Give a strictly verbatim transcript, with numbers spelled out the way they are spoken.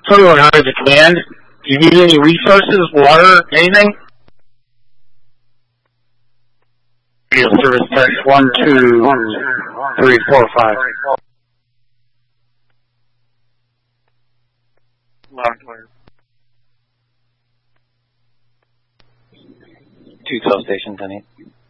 Everyone out of the command. Do you need any resources, water, anything? Radio service text one, two, three, four, five. Loud clear. Two twelve station, Penny.